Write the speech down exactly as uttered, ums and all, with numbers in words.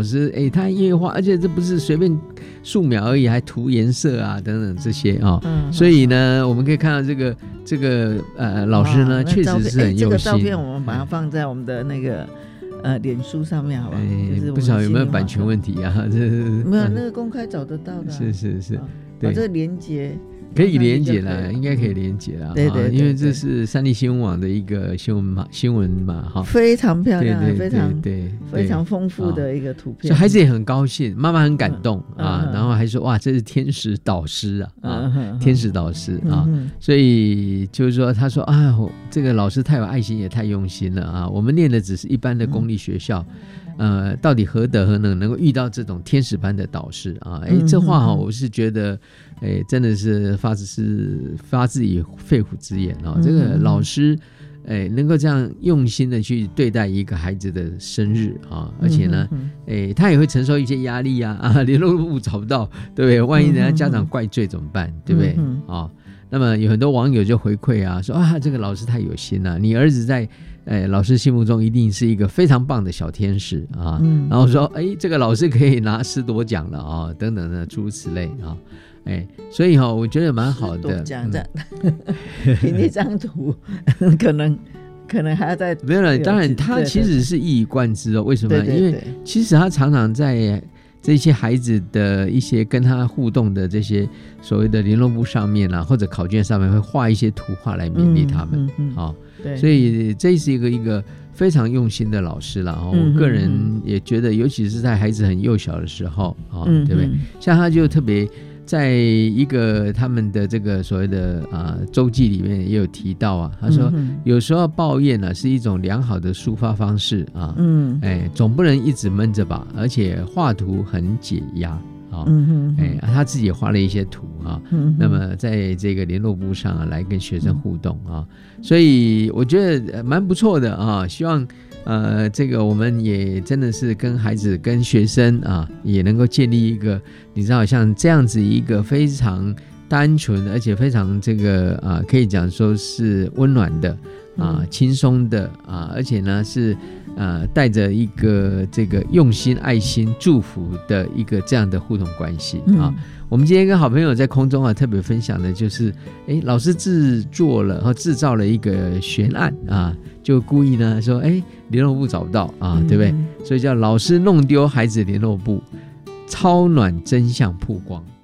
老师，哎，他音乐画，而且这不是随便素描而已，还涂颜色啊等等这些啊、哦嗯。所以呢，我们可以看到这个这个呃老师呢，确实是很用心。这个照片我们把它放在我们的那个呃脸书上面，好不好？ 哎、就是、不晓得有没有版权问题啊？这没有，那个公开找得到的、啊。 是是是， 把这个连结。 可以连结啦，应该可以连结啦。 对 对, 对, 对， 因为这是三立新闻网的一个新闻嘛，新闻嘛，哈， 非常漂亮， 对对对非常对， 非常丰富的一个图片。 所以孩子也很高兴，妈妈很感动、嗯、啊、 嗯， 然后还说哇，这是天使导师啊，啊，嗯、天使导师啊、 嗯， 所以就是说，他说啊，这个老师太有爱心，也太用心了啊。我们念的只是一般的公立学校。嗯呃，到底何德何能能够遇到这种天使般的导师啊？哎，这话哈，我是觉得，哎，真的是发自是发自于肺腑之言哦。这个老师，哎，能够这样用心的去对待一个孩子的生日啊，而且呢，哎，他也会承受一些压力啊，啊，联络簿找不到，对不对？万一人家家长怪罪怎么办？对不对？啊，那么有很多网友就回馈啊，说啊，这个老师太有心了，你儿子在。哎，老师心目中一定是一个非常棒的小天使啊、嗯，然后说，哎，这个老师可以拿师夺奖了啊，等等的诸如此类啊，哎，所以哈、哦，我觉得蛮好的。 奖的，凭那张图，可能可能还要再没有了。当然，他其实是一以贯之哦。为什么呢？ 对对对， 因为其实他常常在这些孩子的一些跟他互动的这些所谓的联络簿上面啊，或者考卷上面会画一些图画来勉励他们，嗯嗯嗯哦对， 所以这是一个一个非常用心的老师了、哦嗯、我个人也觉得，尤其是在孩子很幼小的时候、哦嗯、对不对？像他就特别在一个他们的这个所谓的啊周记里面也有提到啊，他说、嗯、有时候抱怨呢、啊、是一种良好的抒发方式啊，嗯，哎，总不能一直闷着吧，而且画图很解压。哦嗯哎、他自己也画了一些图啊、嗯，那么在这个联络簿上、啊、来跟学生互动啊，所以我觉得蛮不错的啊。希望呃这个我们也真的是跟孩子跟学生啊，也能够建立一个你知道像这样子一个非常单纯而且非常这个啊可以讲说是温暖的啊轻松的啊，而且呢是。呃，带着一个这个用心、爱心、祝福的一个这样的互动关系啊、嗯。我们今天跟好朋友在空中啊，特别分享的就是，哎，老师制作了和制造了一个悬案啊，就故意呢说，哎，联络簿找不到啊、嗯，对不对？所以叫老师弄丢孩子联络簿，超暖真相曝光。